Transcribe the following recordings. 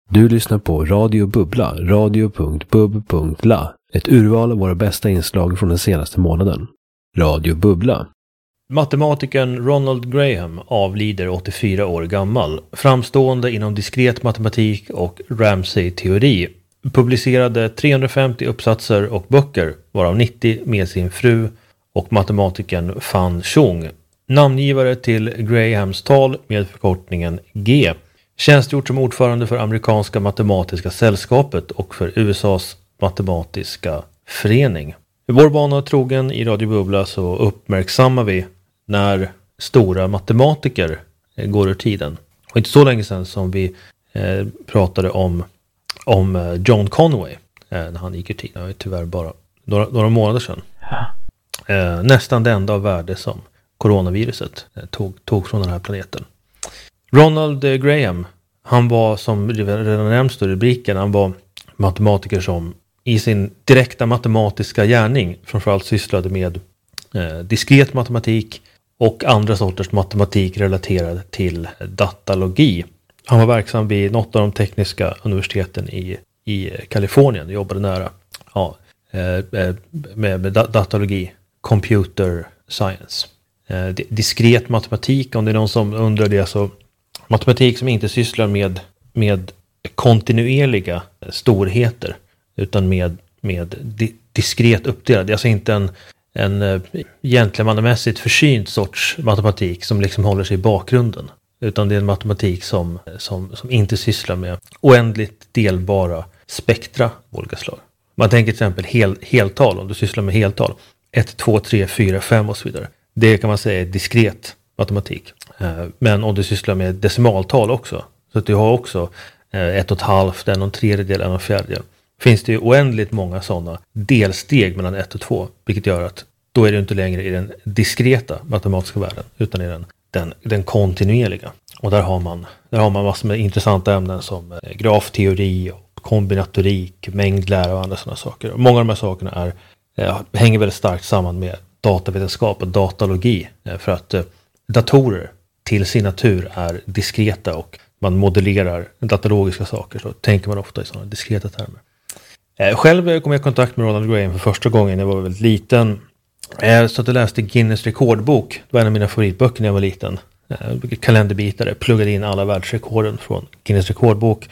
Du lyssnar på Radio Bubbla, radio.bub.la. Ett urval av våra bästa inslag från den senaste månaden. Radio Bubbla. Matematikern Ronald Graham avlider 84 år gammal, framstående inom diskret matematik och Ramsey-teori. Publicerade 350 uppsatser och böcker, varav 90 med sin fru och matematikern Fan Chung. Namngivare till Grahams tal med förkortningen G. Tjänstgjort som ordförande för amerikanska matematiska sällskapet och för USAs matematiska förening. I vår bana trogen i Radio Bubbla så uppmärksammar vi när stora matematiker går ur tiden. Och inte så länge sedan som vi pratade om John Conway när han gick ur tiden. Det var tyvärr bara några månader sedan. Nästan det enda av värde som coronaviruset tog från den här planeten. Ronald Graham, han var, som redan nämnts i rubriken, han var matematiker som i sin direkta matematiska gärning framförallt sysslade med diskret matematik och andra sorters matematik relaterad till datalogi. Han var verksam vid något av de tekniska universiteten i Kalifornien, jobbade nära med datalogi, computer science. Diskret matematik, om det är någon som undrar det, så matematik som inte sysslar med kontinuerliga storheter utan med diskret uppdelad. Det är alltså inte en gentlemannamässigt försynt sorts matematik som liksom håller sig i bakgrunden, utan det är en matematik som inte sysslar med oändligt delbara spektra av olika slag. Man tänker till exempel heltal, om du sysslar med heltal 1, 2, 3, 4, 5 och så vidare. Det kan man säga är diskret matematik. Men om du sysslar med decimaltal också, så att du har också 1,5, 1,3, 1,4, finns det ju oändligt många sådana delsteg mellan 1 och 2, vilket gör att då är det inte längre i den diskreta matematiska världen utan i den kontinuerliga. Och där har man massor med intressanta ämnen som grafteori och kombinatorik, mängdlära och andra sådana saker. Och många av de här sakerna hänger väldigt starkt samman med datavetenskap och datalogi, för att datorer till sin natur är diskreta och man modellerar datalogiska saker, så tänker man ofta i sådana diskreta termer. Själv kom jag i kontakt med Ronald Graham för första gången när jag var väldigt liten. Så att jag läste Guinness rekordbok. Det var en av mina favoritböcker när jag var liten. Kalenderbitare, pluggade in alla världsrekorden från Guinness rekordbok.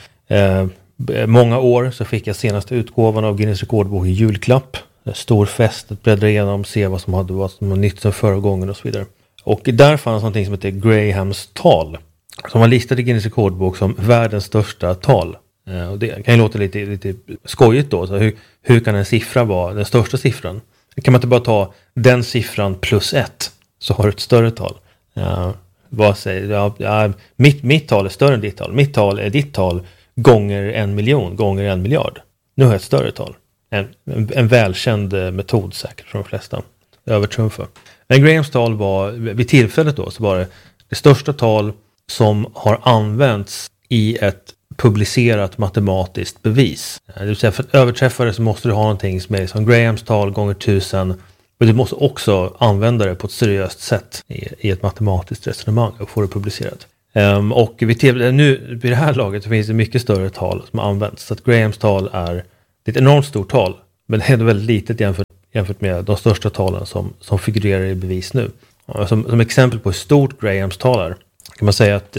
Många år så fick jag senaste utgåvan av Guinness rekordbok i julklapp. Stor fest, att bläddra igenom, se vad som var nytt sen förra gången och så vidare. Och där fanns någonting som heter Grahams tal, som var listad i Guinness rekordbok som världens största tal. Och det kan ju låta lite skojigt då. Så hur kan en siffra vara den största siffran? Kan man inte bara ta den siffran plus 1 så har du ett större tal? Vad säger mitt tal är större än ditt tal. Mitt tal är ditt tal gånger 1 miljon gånger 1 miljard. Nu har jag ett större tal. En välkänd metod säkert från de flesta. Övertrumfa. Men Grahams tal var, vid tillfället då, så var det största tal som har använts i ett publicerat matematiskt bevis. Det vill säga, för att överträffa det så måste du ha någonting som är som Grahams tal gånger 1000. Men du måste också använda det på ett seriöst sätt i ett matematiskt resonemang och få det publicerat. Och vid det här laget så finns det mycket större tal som har använts. Så att Grahams tal är ett enormt stort tal, men det är väldigt litet jämfört med de största talen som figurerar i bevis nu. Som exempel på hur stort Grahams tal är kan man säga att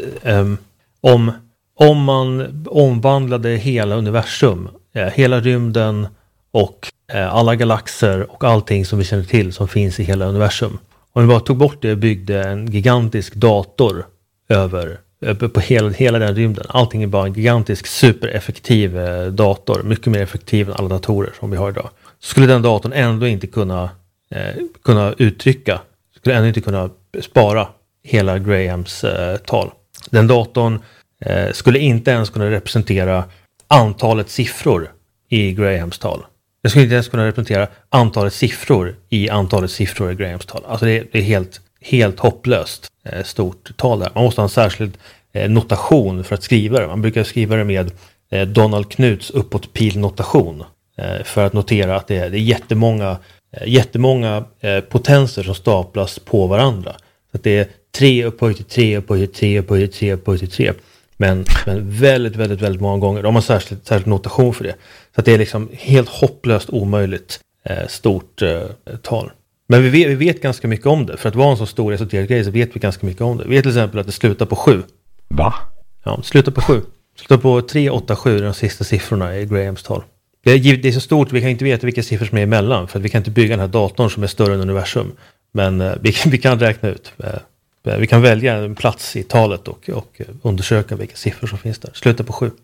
om man omvandlade hela universum, hela rymden och alla galaxer och allting som vi känner till som finns i hela universum. Om vi bara tog bort det och byggde en gigantisk dator över på hela den rymden. Allting är bara en gigantisk supereffektiv dator. Mycket mer effektiv än alla datorer som vi har idag. Så skulle den datorn ändå inte kunna uttrycka, skulle ändå inte kunna spara hela Grahams tal. Den datorn skulle inte ens kunna representera antalet siffror i Grahams tal. Den skulle inte ens kunna representera antalet siffror i Grahams tal. Alltså det är helt hopplöst stort tal där. Man måste ha en särskild notation för att skriva det. Man brukar skriva det med Donald Knuts uppåtpilnotation för att notera att det är jättemånga potenser som staplas på varandra. Så att det är 3 upphöjt till 3 upphöjt till 3 upphöjt till 3 upphöjt till 3. Men väldigt, väldigt, väldigt många gånger. De har särskild notation för det. Så att det är liksom helt hopplöst omöjligt stort tal. Men vi vet ganska mycket om det. För att vara en så stor esoterisk grej så vet vi ganska mycket om det. Vi vet till exempel att det slutar på 7. Va? Ja, det slutar på 7. Det slutar på 3, 8, 7, de sista siffrorna i Grahams tal. Det är så stort, vi kan inte veta vilka siffror som är emellan. För att vi kan inte bygga den här datorn som är större än universum. Men vi kan räkna ut. Vi kan välja en plats i talet och undersöka vilka siffror som finns där. Slutar på 7.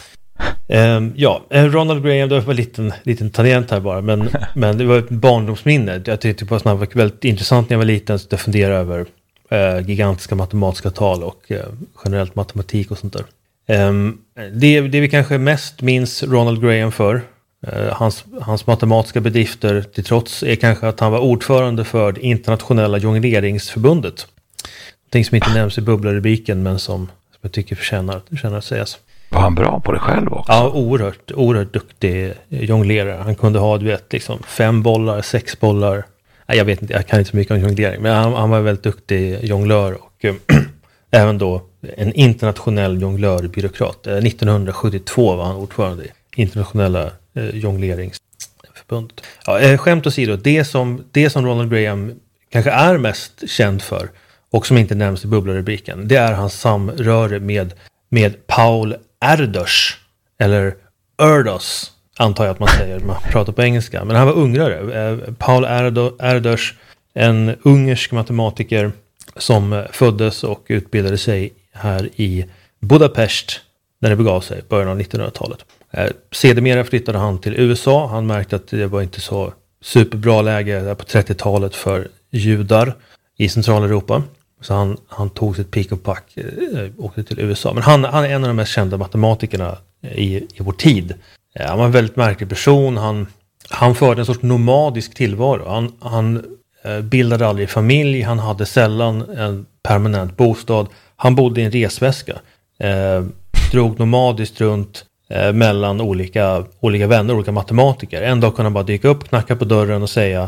Ronald Graham, det var en liten tangent här bara. Men det var ett barndomsminne. Jag tyckte på att det var väldigt intressant när jag var liten. Så jag funderade över gigantiska matematiska tal och generellt matematik och sånt där. Det vi kanske mest minns Ronald Graham för, hans matematiska bedrifter till trots, är kanske att han var ordförande för det internationella jongleringsförbundet. Någonting som inte nämns i bubblarubriken men som jag tycker förtjänar att sägas. Var han bra på det själv också? Ja, oerhört duktig jonglerare. Han kunde ha 5 bollar, 6 bollar. Nej, jag vet inte, jag kan inte så mycket om jonglering. Men han var en väldigt duktig jonglör och även då en internationell jonglörbyråkrat. 1972 var han ordförande i internationella jongleringsförbundet. Ja, skämt åsido, det som Ronald Graham kanske är mest känd för och som inte nämns i bubblarubriken, det är hans samröre med Paul Erdős, eller Erdős antar jag att man säger, man pratar på engelska. Men han var ungrare. Paul Erdős, en ungersk matematiker som föddes och utbildade sig här i Budapest när det begav sig, början av 1900-talet. Sedermera flyttade han till USA. Han märkte att det var inte så superbra läge där på 30-talet för judar i Centraleuropa. Så han tog sitt pick och pack och åkte till USA. Men han är en av de mest kända matematikerna i vår tid. Han var en väldigt märklig person. Han förde en sorts nomadisk tillvaro. Han bildade aldrig familj. Han hade sällan en permanent bostad. Han bodde i en resväska. Drog nomadiskt runt mellan olika vänner, olika matematiker. En dag kunde han bara dyka upp, knacka på dörren och säga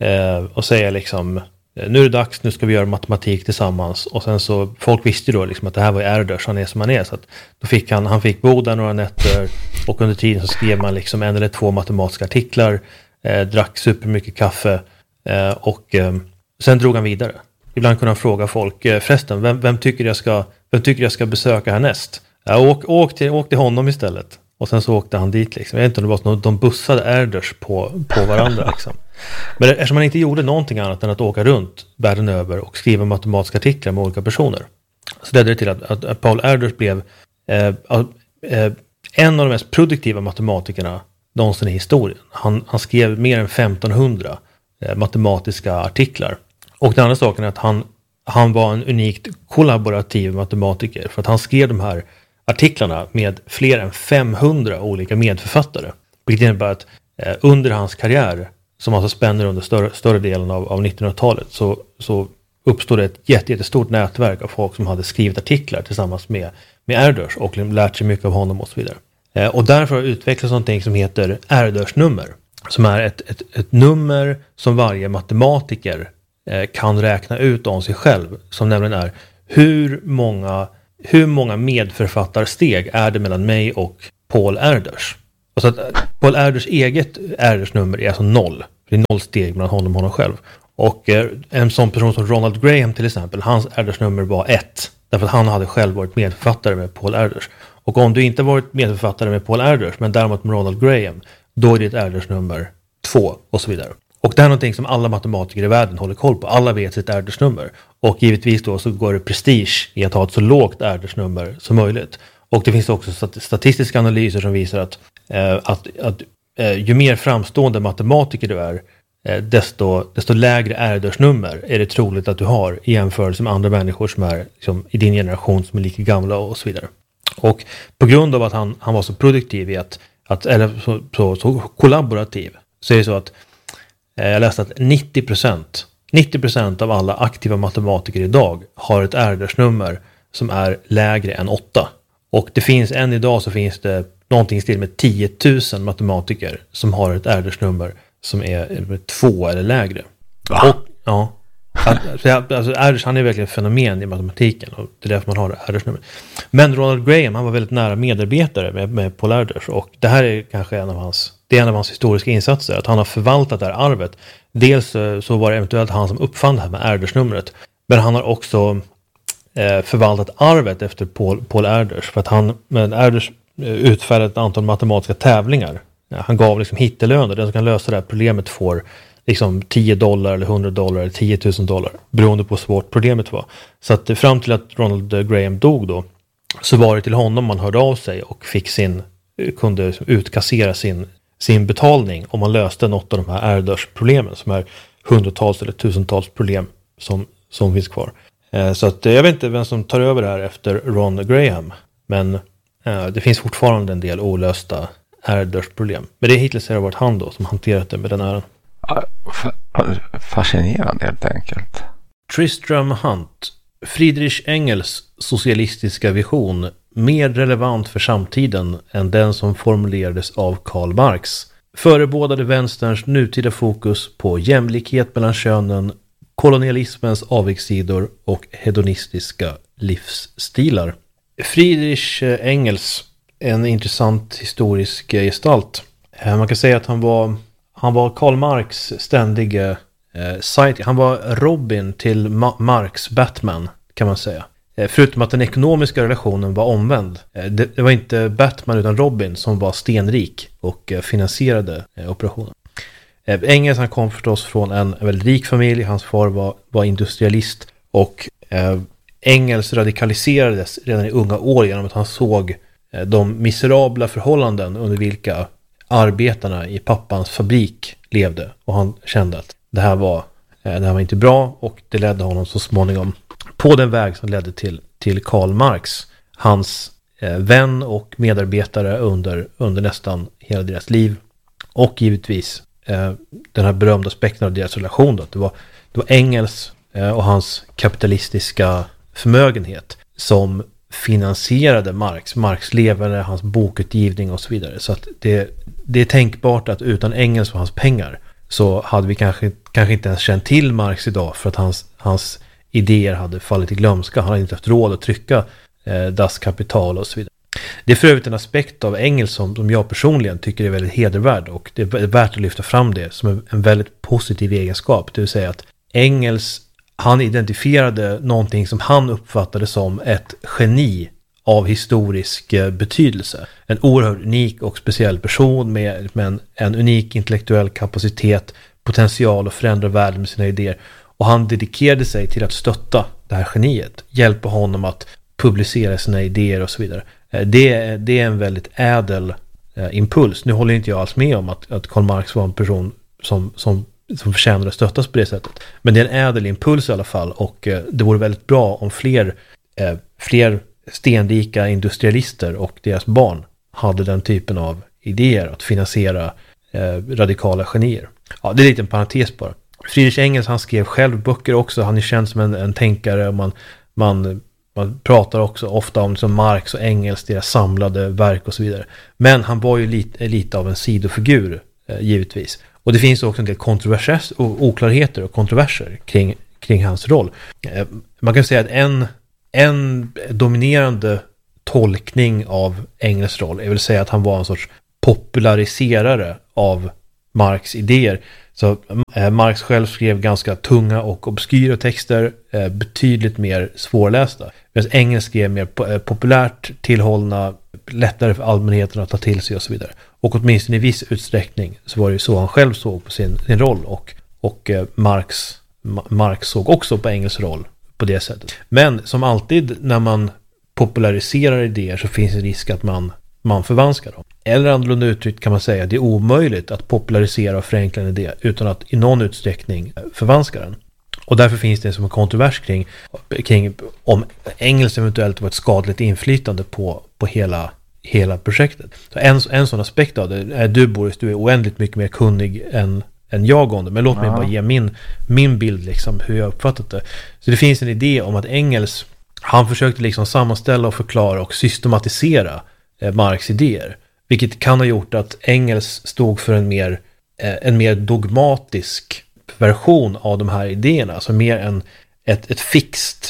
liksom, nu är det dags, nu ska vi göra matematik tillsammans. Och sen så, folk visste ju då liksom att det här var Erdős, han är som han är. Så att då fick han fick bo där några nätter och under tiden så skrev man liksom 1 eller 2 matematiska artiklar, drack supermycket kaffe och sen drog han vidare. Ibland kunde han fråga folk, förresten, vem tycker jag ska besöka härnäst? Ja, åk till honom istället. Och sen så åkte han dit liksom. Jag vet inte om det var så, de bussade Erdős på varandra liksom. Men eftersom han inte gjorde någonting annat än att åka runt världen över och skriva matematiska artiklar med olika personer, så ledde det till att Paul Erdős blev en av de mest produktiva matematikerna någonsin i historien. Han skrev mer än 1500 matematiska artiklar. Och den andra saken är att han var en unikt kollaborativ matematiker, för att han skrev de här artiklarna med fler än 500 olika medförfattare. Vilket innebär att under hans karriär, som alltså spänner under större delen av 1900-talet, så uppstod det ett jättestort nätverk av folk som hade skrivit artiklar tillsammans med Erdős och lärt sig mycket av honom och så vidare. Och därför har utvecklats någonting som heter Erdős-nummer, som är ett nummer som varje matematiker kan räkna ut om sig själv, som nämligen är hur många medförfattarsteg är det mellan mig och Paul Erdős. Och så att Paul Erdős eget Erdős-nummer är alltså 0. Det är 0 steg mellan honom själv. Och en sån person som Ronald Graham till exempel, hans Erdős-nummer var 1. Därför att han hade själv varit medförfattare med Paul Erdős. Och om du inte varit medförfattare med Paul Erdős, men däremot med Ronald Graham, då är ditt Erdős-nummer 2 och så vidare. Och det är någonting som alla matematiker i världen håller koll på. Alla vet sitt Erdős-nummer. Och givetvis då så går det prestige i att ha ett så lågt Erdős-nummer som möjligt. Och det finns också statistiska analyser som visar att ju mer framstående matematiker du är, desto lägre Erdős-nummer är det troligt att du har i jämförelse med andra människor som är liksom, i din generation som är lika gamla och så vidare. Och på grund av att han var så produktiv eller så kollaborativ, så är det så att jag läste att 90% av alla aktiva matematiker idag har ett Erdős-nummer som är lägre än 8. Och det finns än idag så finns det någonting i stil med 10 000 matematiker som har ett Erdős-nummer som är 2 eller lägre. Va? Och Erdős, han är verkligen ett fenomen i matematiken och det är därför man har Erdős-numret. Men Ronald Graham, han var väldigt nära medarbetare med Paul Erdős, och det här är kanske en av hans historiska insatser, att han har förvaltat det här arvet. Dels så var det eventuellt han som uppfann det här med Erdős-numret, men han har också förvaltat arvet efter Paul Erdős, för att Erdős utfärdade ett antal matematiska tävlingar. Han gav liksom hittelöner, den som kan lösa det här problemet får liksom $10 eller $100 eller $10,000 beroende på hur svårt problemet var. Så att fram till att Ronald Graham dog då, så var det till honom man hörde av sig och kunde utkassera sin betalning om man löste något av de här Erdős-problemen, som är hundratals eller tusentals problem som finns kvar. Så att jag vet inte vem som tar över det här efter Ron Graham, men det finns fortfarande en del olösta Erdős-problem. Men det hittills har det varit han då som hanterat det med den äran. Fascinerande helt enkelt. Tristram Hunt. Friedrich Engels socialistiska vision, mer relevant för samtiden än den som formulerades av Karl Marx, förebådade vänsterns nutida fokus på jämlikhet mellan könen, kolonialismens avigsidor och hedonistiska livsstilar. Friedrich Engels, en intressant historisk gestalt. Man kan säga att han var Karl Marx ständige sidekick. Han var Robin till Marx Batman, kan man säga. Förutom att den ekonomiska relationen var omvänd. Det var inte Batman utan Robin som var stenrik och finansierade operationen. Engels, han kom förstås från en väldigt rik familj. Hans far var industrialist, och Engels radikaliserades redan i unga år genom att han såg de miserabla förhållanden under vilka arbetarna i pappans fabrik levde, och han kände att det här var inte bra, och det ledde honom så småningom på den väg som ledde till Karl Marx, hans vän och medarbetare under nästan hela deras liv, och givetvis den här berömda aspekten av deras relation då, att det var Engels och hans kapitalistiska förmögenhet som finansierade Marx levande, hans bokutgivning och så vidare. Så att det är tänkbart att utan Engels och hans pengar så hade vi kanske inte ens känt till Marx idag, för att hans idéer hade fallit i glömska. Han hade inte haft råd att trycka Das Kapital och så vidare. Det är för övrigt en aspekt av Engels som jag personligen tycker är väldigt hedervärd, och det är värt att lyfta fram det som en väldigt positiv egenskap. Det vill säga att Engels, han identifierade någonting som han uppfattade som ett geni av historisk betydelse. En oerhört unik och speciell person med en unik intellektuell kapacitet, potential att förändra världen med sina idéer. Och han dedikerade sig till att stötta det här geniet, hjälpa honom att publicera sina idéer och så vidare. Det är en väldigt ädel impuls. Nu håller inte jag alls med om att Karl Marx var en person som förtjänar att stöttas på det sättet. Men det är en ädel impuls i alla fall, och det vore väldigt bra om fler stenrika industrialister och deras barn hade den typen av idéer att finansiera radikala genier. Ja, det är lite en parentes bara. Friedrich Engels, han skrev själv böcker också. Han är känd som en tänkare, och man pratar också ofta om liksom Marx och Engels, deras samlade verk och så vidare. Men han var ju lite av en sidofigur, givetvis. Och det finns också en del oklarheter och kontroverser kring hans roll. Man kan säga att en dominerande tolkning av Engels roll är väl säga att han var en sorts populariserare av Marx idéer. Så Marx själv skrev ganska tunga och obskyra texter, betydligt mer svårlästa. Medan Engels skrev mer populärt tillhållna, lättare för allmänheten att ta till sig och så vidare. Och åtminstone i viss utsträckning så var det ju så han själv såg på sin roll, och Marx såg också på Engels roll på det sättet. Men som alltid när man populariserar idéer så finns en risk att man förvanskar dem. Eller annorlunda uttryckt kan man säga att det är omöjligt att popularisera och förenkla en idé utan att i någon utsträckning förvanska den. Och därför finns det som en kontrovers kring om Engels eventuellt var ett skadligt inflytande på hela projektet. Så en sån aspekt av det är du, Boris, du är oändligt mycket mer kunnig än jag om det, men låt mig bara ge min bild liksom, hur jag uppfattat det. Så det finns en idé om att Engels, han försökte liksom sammanställa och förklara och systematisera Marx idéer, vilket kan ha gjort att Engels stod för en mer dogmatisk version av de här idéerna, alltså mer än ett fixt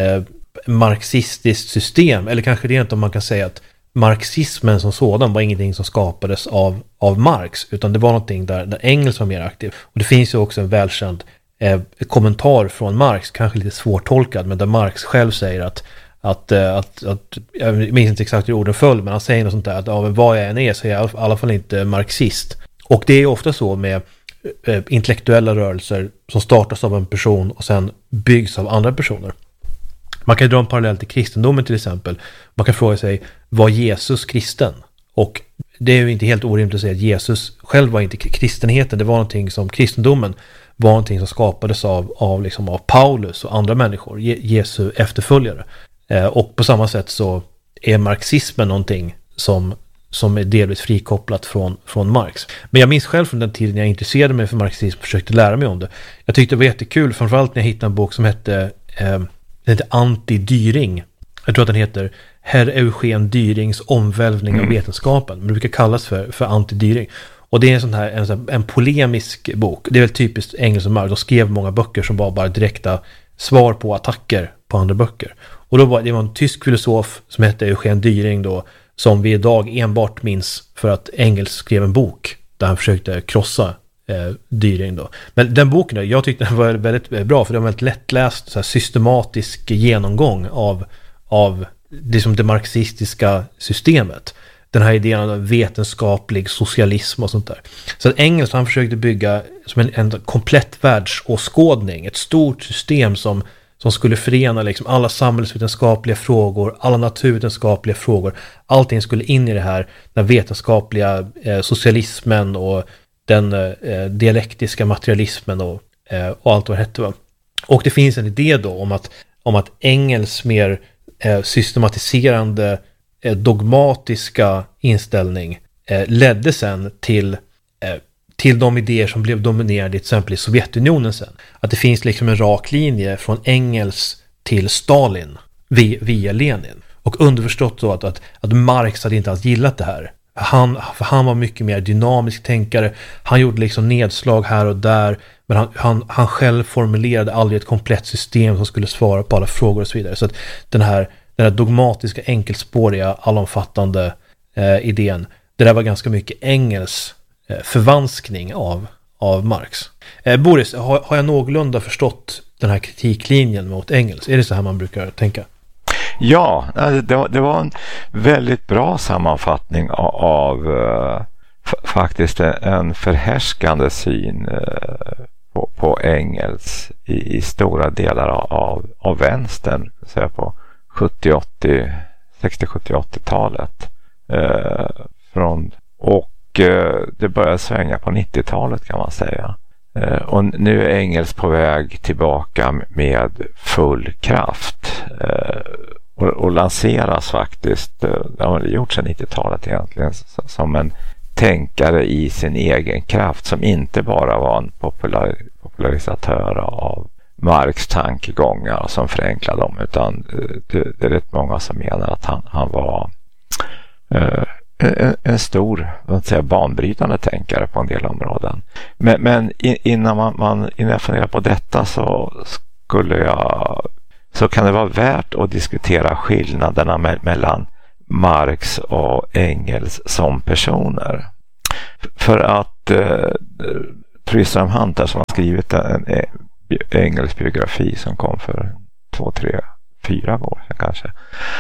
marxistiskt system, eller kanske rent om man kan säga att marxismen som sådan var ingenting som skapades av Marx, utan det var någonting där Engels var mer aktiv. Och det finns ju också en välkänd kommentar från Marx, kanske lite svårtolkad, men där Marx själv säger att jag minns inte exakt hur orden föll, men han säger något sånt där att vad jag än är så är jag i alla fall inte marxist. Och det är ofta så med intellektuella rörelser som startas av en person och sen byggs av andra personer. Man kan dra en parallell till kristendomen till exempel. Man kan fråga sig, var Jesus kristen? Och det är ju inte helt orimligt att säga att Jesus själv var inte kristenheten. Det var någonting som kristendomen var någonting som skapades av Paulus och andra människor, Jesu efterföljare. Och på samma sätt så är marxismen någonting som är delvis frikopplat från Marx. Men jag minns själv från den tiden jag intresserade mig för marxism och försökte lära mig om det. Jag tyckte det var jättekul, framförallt när jag hittade en bok som hette Anti-Dyring. Jag tror att den heter Herr Eugen Dyrings omvälvning av vetenskapen. Men det brukar kallas för Anti-Dyring. Och det är en polemisk bok. Det är väl typiskt Engels och Marx. De skrev många böcker som var bara direkta svar på attacker på andra böcker. Och det var en tysk filosof som hette Eugen Dyring då, som vi idag enbart minns för att Engels skrev en bok där han försökte krossa Dyring då. Men den boken då, jag tyckte den var väldigt bra, för det var väldigt lättläst, så här systematisk genomgång av liksom det marxistiska systemet. Den här idén om vetenskaplig socialism och sånt där. Så att Engels, han försökte bygga som en komplett världsåskådning, ett stort system som skulle förena liksom alla samhällsvetenskapliga frågor, alla naturvetenskapliga frågor. Allting skulle in i det här, den vetenskapliga socialismen och den dialektiska materialismen och allt vad det hette. Va? Och det finns en idé då om att Engels mer systematiserande dogmatiska inställning ledde sen till de idéer som blev dominerade till exempel i Sovjetunionen sen. Att det finns liksom en rak linje från Engels till Stalin via Lenin. Och underförstått då att Marx hade inte alls gillat det här. Han var mycket mer dynamisk tänkare. Han gjorde liksom nedslag här och där, men han själv formulerade aldrig ett komplett system som skulle svara på alla frågor och så vidare. Så att den här dogmatiska, enkelspåriga, allomfattande idén, det där var ganska mycket Engels förvanskning av Marx. Boris, har jag någorlunda förstått den här kritiklinjen mot Engels? Är det så här man brukar tänka? Ja, det var en väldigt bra sammanfattning av faktiskt en förhärskande syn på Engels i stora delar av vänstern, så på 60-70-80-talet. Och det började svänga på 90-talet kan man säga. Och nu är Engels på väg tillbaka med full kraft. Och lanseras faktiskt, det har gjort sedan 90-talet egentligen, som en tänkare i sin egen kraft, som inte bara var en popularisatör av Marx tankegångar som förenklar dem, utan det är rätt många som menar att han var en stor, vad säga, banbrytande tänkare på en del områden. Men innan jag funderar på detta så kan det vara värt att diskutera skillnaderna mellan Marx och Engels som personer. För att Tristram Hunter, som har skrivit en Engels biografi som kom för 2, 3, 4 år sedan kanske,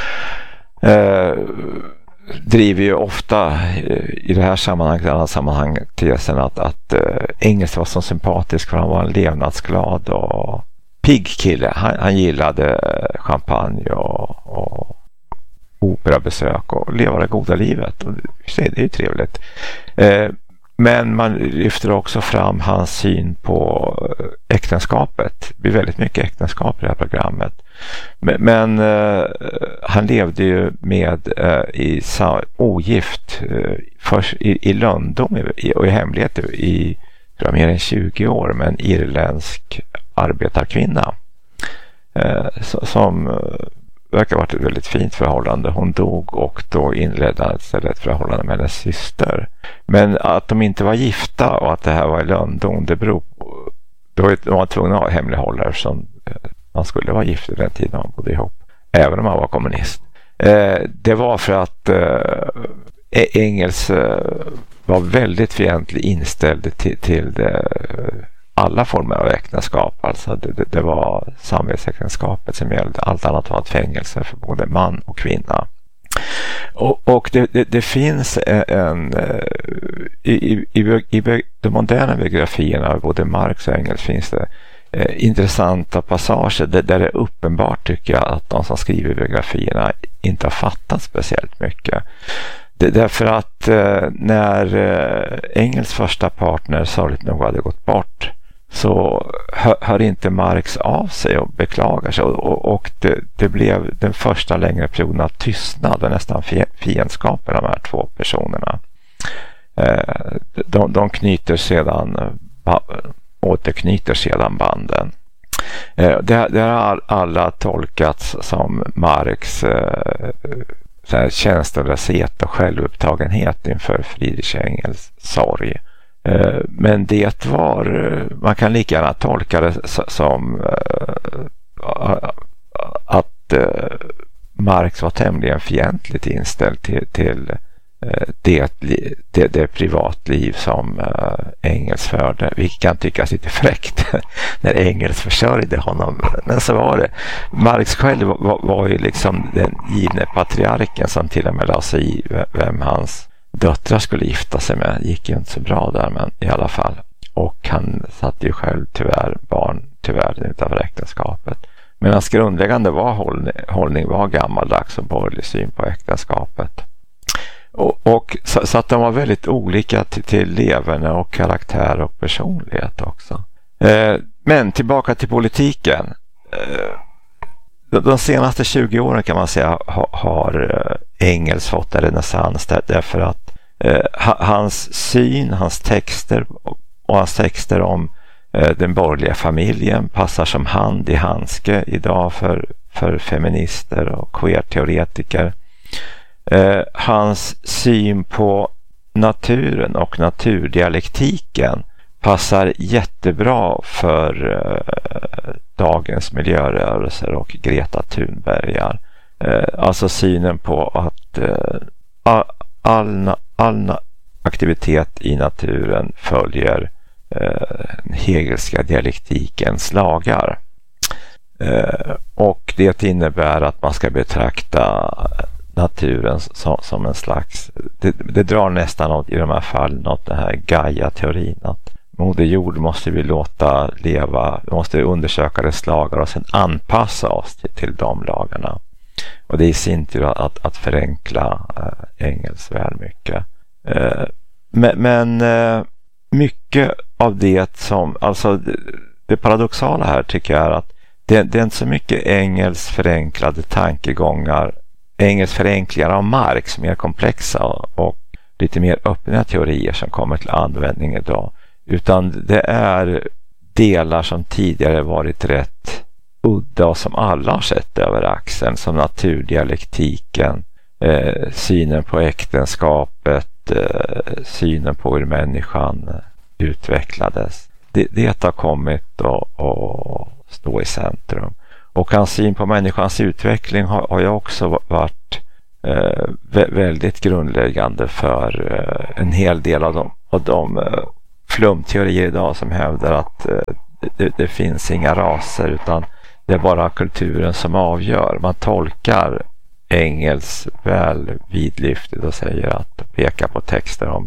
driver ju ofta i det här sammanhanget, i andra sammanhang, tesen att Engels var så sympatisk för han var en levnadsglad och pigg kille. Han gillade champagne och operabesök och leva det goda livet. Och det är ju trevligt. Men man lyfter också fram hans syn på äktenskapet. Det blir väldigt mycket äktenskap i det här programmet. Men han levde ju med ogift först i London och i hemlighet i mer än 20 år med en irländsk arbetarkvinna som verkar ha varit ett väldigt fint förhållande. Hon dog och då inledde han istället ett förhållande med hennes syster. Men att de inte var gifta och att det här var i London, det beror de var tvungna att ha hemlighållare som man skulle vara gift i den tiden man bodde ihop, även om man var kommunist. Det var för att Engels var väldigt fientligt inställd till alla former av äktenskap. Alltså det var samvetsäktenskapet som gällde. Allt annat var ett fängelse för både man och kvinna. Och det finns i de moderna biografierna av både Marx och Engels finns det intressanta passager där det är uppenbart, tycker jag, att de som skriver biografierna inte har fattat speciellt mycket. Därför att när Engels första partner sorgligt nog hade gått bort, så hör inte Marx av sig och beklagar sig, och det blev den första längre perioden av tystnad och nästan fiendskap med de här två personerna. De återknyter sedan banden. Det har alla tolkats som Marx känslolöshet och självupptagenhet inför Friedrich Engels sorg. Men det var, man kan lika gärna tolka det som att Marx var tämligen fientligt inställd till det privatliv som Engels förde, vilket kan tyckas lite fräckt när Engels försörjde honom, men så var det. Marx själv var ju liksom den givne patriarken som till och med la sig i vem hans döttrar skulle gifta sig med. Gick ju inte så bra där, men i alla fall. Och han satt ju själv barn utanför äktenskapet. Men hans grundläggande hållning var gammaldags och borgerlig syn på äktenskapet. Så att de var väldigt olika till leverne och karaktär och personlighet också. Men tillbaka till politiken. De senaste 20 åren kan man säga har Engels fått en renässans därför att hans syn, hans texter och hans texter om den borgerliga familjen passar som hand i handske idag för feminister och queer-teoretiker. Hans syn på naturen och naturdialektiken passar jättebra för dagens miljörörelser och Greta Thunbergar. Alltså synen på att all aktivitet i naturen följer Hegelska dialektikens lagar. Och det innebär att man ska betrakta naturen som en slags, det drar nästan i de här fallen något den här Gaia-teorin, att Moder Jord måste vi låta leva, vi måste undersöka dess lagar och sen anpassa oss till de lagarna. Och det är i sin tur att förenkla Engels väl mycket. Men mycket av det som, alltså det paradoxala här tycker jag är att det är inte så mycket Engels förenklade tankegångar, Engels förenklingar av Marx, mer komplexa och lite mer öppna teorier som kommer till användning idag, utan det är delar som tidigare varit rätt udda och som alla har sett över axeln, som naturdialektiken, synen på äktenskapet, synen på hur människan utvecklades. Det har kommit att stå i centrum. Och hans syn på människans utveckling har ju också varit väldigt grundläggande för en hel del av de flumteorier idag som hävdar att det finns inga raser utan det är bara kulturen som avgör. Man tolkar Engels väl vidlyftigt och säger att peka på texter om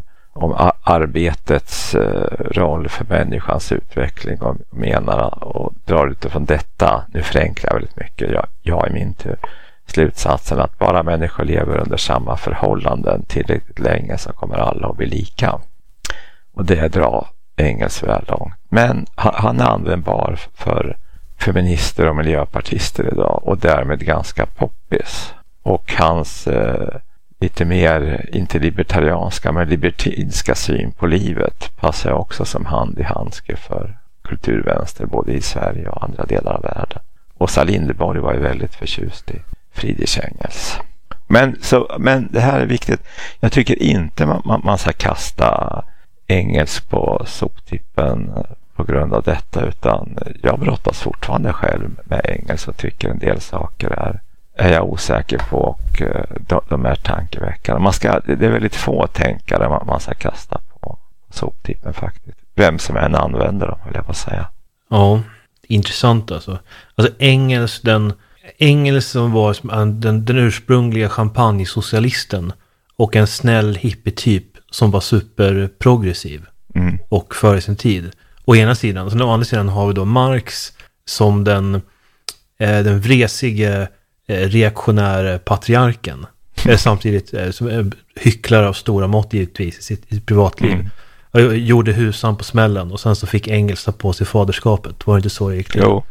arbetets roll för människans utveckling och menar och drar utifrån detta, nu förenklar jag väldigt mycket, jag i min tur, slutsatsen att bara människor lever under samma förhållanden tillräckligt länge så kommer alla att bli lika. Och det drar Engels väl långt. Men han är användbar för feminister och miljöpartister idag och därmed ganska poppis. Och hans lite mer, inte libertarianska men libertinska syn på livet passar också som hand i handske för kulturvänster både i Sverige och andra delar av världen. Åsa Linderborg var ju väldigt förtjust i Friedrich Engels. Men det här är viktigt. Jag tycker inte man ska kasta Engels på soptippen på grund av detta, utan jag brottas fortfarande själv med engelska och tycker en del saker är jag osäker på, och de är tankeväckande. Det är väldigt få tänkare man ska kasta på soptippen faktiskt. Vem som än använder dem, vill jag bara säga. Ja, intressant alltså. Alltså Engels som var den ursprungliga champagnesocialisten och en snäll hippie-typ som var superprogressiv och före sin tid. Å ena sidan. Så å andra sidan har vi då Marx som den vresige reaktionära patriarken. Samtidigt som hycklare av stora mått givetvis i sitt privatliv. Gjorde husan på smällen och sen så fick Engels ta på sig faderskapet. Var det inte så det gick till? Jo.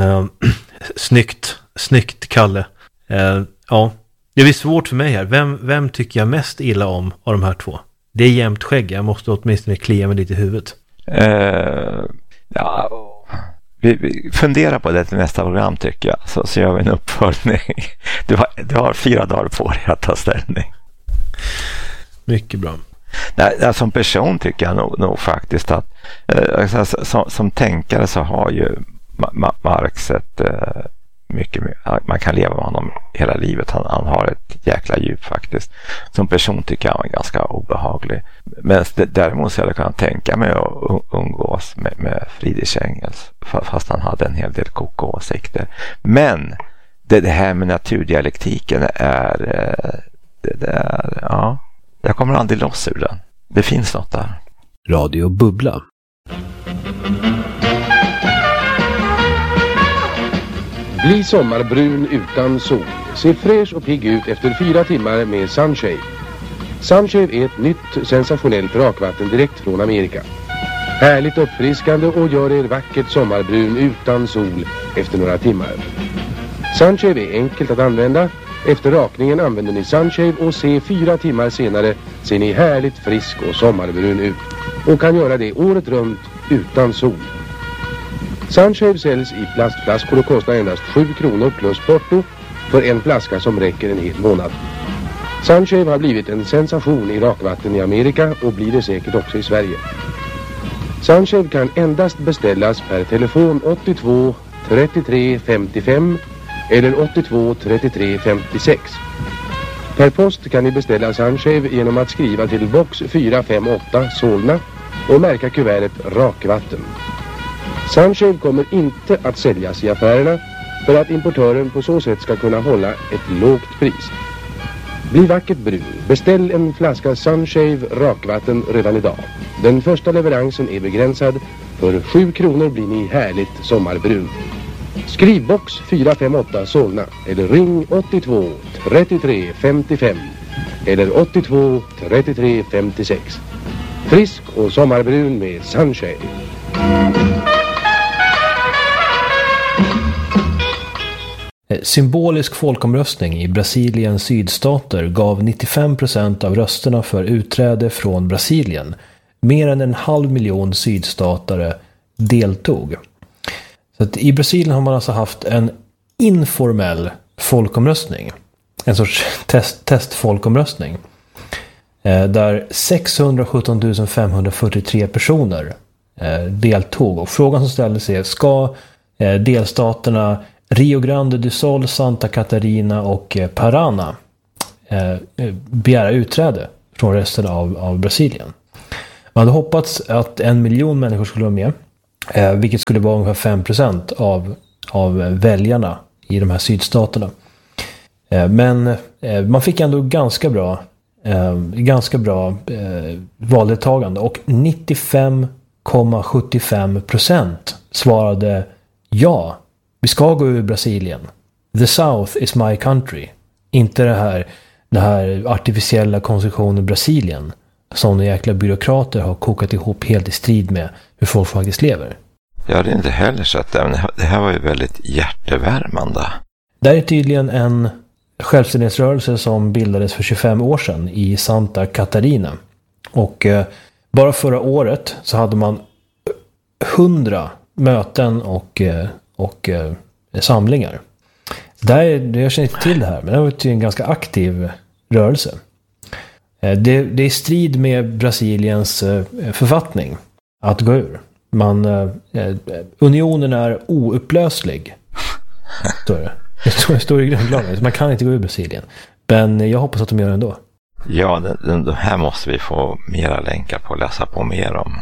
Snyggt Kalle. Ja, det blir svårt för mig här. Vem tycker jag mest illa om av de här två? Det är jämnt skägg. Jag måste åtminstone klia mig lite i huvudet. Ja, vi funderar på det till nästa program tycker jag. Så gör vi en uppföljning. Du har 4 dagar på dig att ta ställning. Mycket bra. Nej, som person tycker jag nog faktiskt att som tänkare så har ju Marx ett mycket, man kan leva med honom hela livet. Han har ett jäkla djup faktiskt. Som person tycker jag han är ganska obehaglig. Men däremot så hade jag kunnat tänka mig att umgås med Friedrich Engels. Fast han hade en hel del koko-åsikter. Men det här med naturdialektiken ja, jag kommer aldrig loss ur den. Det finns något där. Radio Bubbla. Bli sommarbrun utan sol. Se fräsch och pigg ut efter 4 timmar med Sunshave. Sunshave är ett nytt sensationellt rakvatten direkt från Amerika. Härligt uppfriskande och gör er vackert sommarbrun utan sol efter några timmar. Sunshave är enkelt att använda. Efter rakningen använder ni Sunshave och se 4 timmar senare ser ni härligt frisk och sommarbrun ut. Och kan göra det året runt utan sol. Sunshave säljs i plastflaskor och kostar endast 7 kronor plus porto för en flaska som räcker en hel månad. Sunshave har blivit en sensation i rakvatten i Amerika och blir det säkert också i Sverige. Sunshave kan endast beställas per telefon 82 33 55 eller 82 33 56. Per post kan ni beställa Sunshave genom att skriva till box 458 Solna och märka kuvertet rakvatten. Sunshave kommer inte att säljas i affärerna för att importören på så sätt ska kunna hålla ett lågt pris. Bli vackert brun. Beställ en flaska Sunshave rakvatten redan idag. Den första leveransen är begränsad. För 7 kronor blir ni härligt sommarbrun. Skriv box 458 Solna eller ring 82 33 55 eller 82 33 56. Frisk och sommarbrun med Sunshave. Symbolisk folkomröstning i Brasiliens sydstater gav 95% av rösterna för utträde från Brasilien. Mer än 500 000 sydstatare deltog. Så att i Brasilien har man alltså haft en informell folkomröstning. En sorts testfolkomröstning. Där 617 543 personer deltog. Och frågan som ställdes är: ska delstaterna Rio Grande do Sul, Santa Catarina och Paraná begära utträde från resten av Brasilien? Man hade hoppats att 1 miljon människor skulle vara med, vilket skulle vara ungefär 5% av väljarna i de här sydstaterna. Men man fick ändå ganska bra valdeltagande, och 95,75% svarade ja. Vi ska gå ur Brasilien. The South is my country. Inte den här artificiella konstruktionen Brasilien som de jäkla byråkrater har kokat ihop helt i strid med hur folk faktiskt lever. Jag hade inte heller sett det, men det här var ju väldigt hjärtevärmande. Det är tydligen en självständighetsrörelse som bildades för 25 år sedan i Santa Catarina. Och bara förra året så hade man 100 möten och samlingar. Jag känner inte till det här, men det har varit en ganska aktiv rörelse. Det är i strid med Brasiliens författning att gå ur. unionen är oupplöslig. Står det. Det står i grundlagen. Man kan inte gå ur Brasilien. Men jag hoppas att de gör det ändå. Ja, det här måste vi få mera länkar på och läsa på mer om.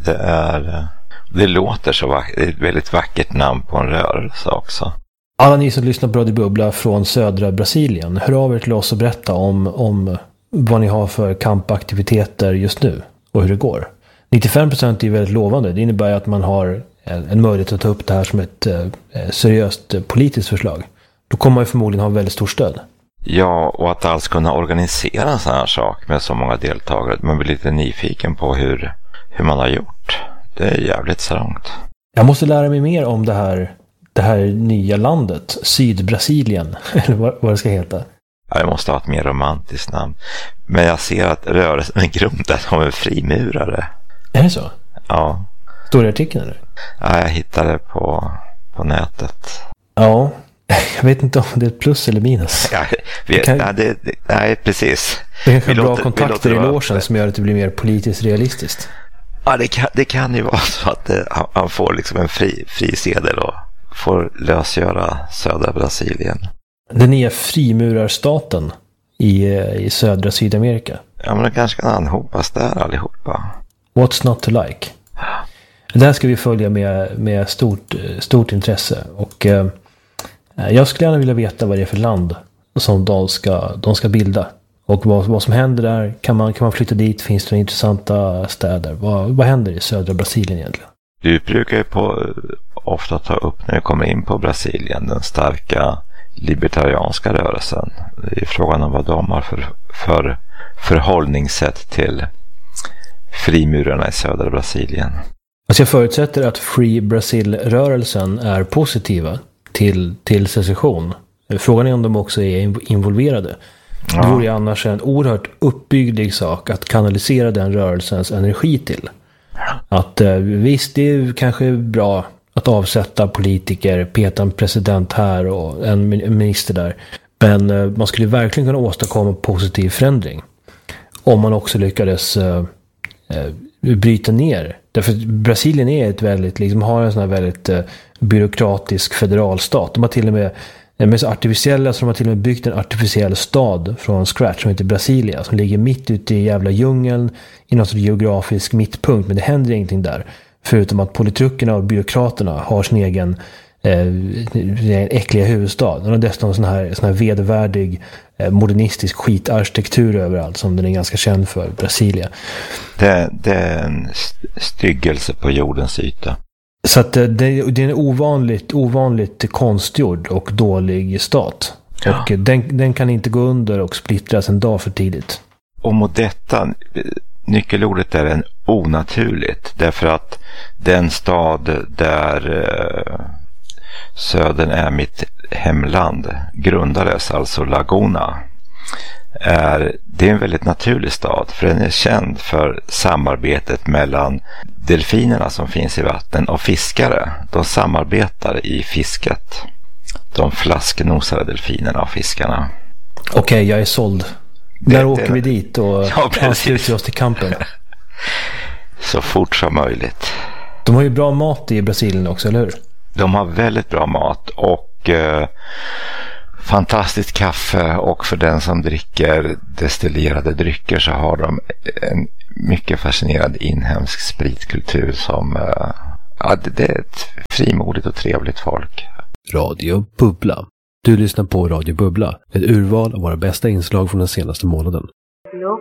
Det låter så vackert. Det är ett väldigt vackert namn på en rörelse också. Alla ni som lyssnar på Radio Bubbla från södra Brasilien, hör av er till oss och berätta om vad ni har för kampaktiviteter just nu och hur det går. 95% är väldigt lovande. Det innebär att man har en möjlighet att ta upp det här som ett seriöst politiskt förslag. Då kommer man ju förmodligen ha väldigt stor stöd. Ja, och att alls kunna organisera en sån här sak med så många deltagare. Man blir lite nyfiken på hur man har gjort. Det är jävligt strångt. Jag måste lära mig mer om det här nya landet, Sydbrasilien, eller vad det ska heta. Ja, det måste ha ett mer romantiskt namn. Men jag ser att rörelsen är grundad som en frimurare. Är det så? Ja. Står det i artikeln eller? Ja, jag hittade det på nätet. Ja, jag vet inte om det är ett plus eller minus. Ja, nej, precis. Det kanske är bra kontakter i logen som gör att det blir mer politiskt realistiskt. Ja, det kan ju vara så att han får liksom en fri sedel och får lösgöra södra Brasilien. Den nya frimurarstaten i södra Sydamerika. Ja, men det kanske kan anhopas där allihopa. What's not to like? Det här ska vi följa med stort intresse. Och jag skulle gärna vilja veta vad det är för land som de ska bilda. Och vad som händer där. Kan man flytta dit? Finns det intressanta städer? Vad händer i södra Brasilien egentligen? Du brukar ju ofta ta upp när du kommer in på Brasilien den starka libertarianska rörelsen. Det är frågan om vad de har för förhållningssätt till frimurarna i södra Brasilien. Alltså jag förutsätter att Free Brasil-rörelsen är positiva till secession. Frågan är om de också är involverade. Ja. Det vore annars en oerhört uppbygglig sak att kanalisera den rörelsens energi till. Att visst, det är kanske bra att avsätta politiker, peta en president här och en minister där. Men man skulle verkligen kunna åstadkomma positiv förändring. Om man också lyckades bryta ner. Därför Brasilien är ett väldigt, har en sån här väldigt byråkratisk federalstat. De har till och med så artificiella, så de har till och med byggt en artificiell stad från scratch som heter Brasilia, som ligger mitt ute i jävla djungeln i någon sorts geografisk mittpunkt, men det händer ingenting där. Förutom att politrukkerna och byråkraterna har sin egen äckliga huvudstad. De har dessutom sån här vedervärdig modernistisk skitarkitektur överallt som den är ganska känd för, Brasilia. Det är en styggelse på jordens yta. Så att det är en ovanligt konstgjord och dålig stat. Ja. Och den kan inte gå under och splittras en dag för tidigt. Och mot detta, nyckelordet är en onaturligt. Därför att den stad där södern är mitt hemland grundades, alltså Laguna. Det är en väldigt naturlig stad, för den är känd för samarbetet mellan delfinerna som finns i vatten och fiskare. De samarbetar i fisket. De flasknosade delfinerna och fiskarna. Okej, jag är såld. När åker vi dit och ansluter oss till kampen? Så fort som möjligt. De har ju bra mat i Brasilien också, eller hur? De har väldigt bra mat och fantastiskt kaffe, och för den som dricker destillerade drycker så har de en mycket fascinerande inhemsk spritkultur som det är ett frimodigt och trevligt folk. Radio Bubbla. Du lyssnar på Radio Bubbla, ett urval av våra bästa inslag från den senaste månaden. Radio